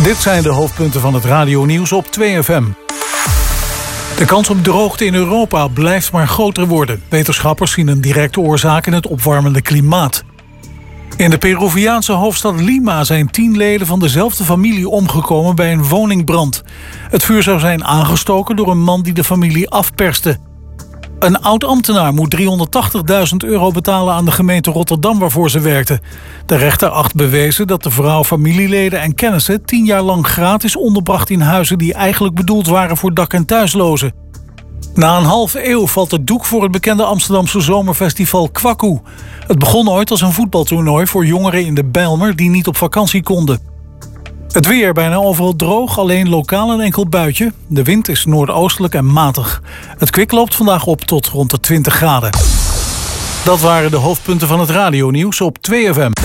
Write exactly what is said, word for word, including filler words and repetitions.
Dit zijn de hoofdpunten van het radionieuws op twee F M. De kans op droogte in Europa blijft maar groter worden. Wetenschappers zien een directe oorzaak in het opwarmende klimaat. In de Peruviaanse hoofdstad Lima zijn tien leden van dezelfde familie omgekomen bij een woningbrand. Het vuur zou zijn aangestoken door een man die de familie afperste. Een oud-ambtenaar moet driehonderdtachtigduizend euro betalen aan de gemeente Rotterdam waarvoor ze werkte. De rechter acht bewezen dat de vrouw familieleden en kennissen tien jaar lang gratis onderbracht in huizen die eigenlijk bedoeld waren voor dak- en thuislozen. Na een halve eeuw valt het doek voor het bekende Amsterdamse zomerfestival Kwaku. Het begon ooit als een voetbaltoernooi voor jongeren in de Bijlmer die niet op vakantie konden. Het weer bijna overal droog, alleen lokaal een enkel buitje. De wind is noordoostelijk en matig. Het kwik loopt vandaag op tot rond de twintig graden. Dat waren de hoofdpunten van het radionieuws op twee F M.